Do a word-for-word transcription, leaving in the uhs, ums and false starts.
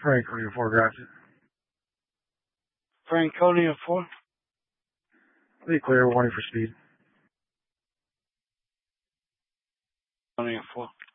Franconia four, gotcha. Franconia four. Be clear, warning for speed. Franconia four.